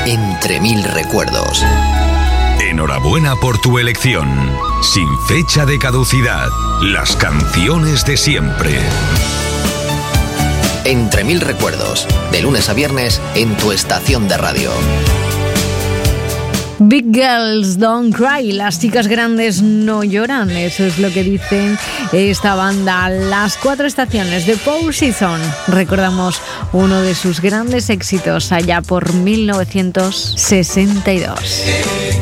Entre mil recuerdos. Enhorabuena por tu elección. Sin fecha de caducidad. Las canciones de siempre. Entre mil recuerdos. De lunes a viernes en tu estación de radio. Big Girls Don't Cry, las chicas grandes no lloran, eso es lo que dicen esta banda. Las 4 estaciones de Four Seasons, recordamos uno de sus grandes éxitos allá por 1962.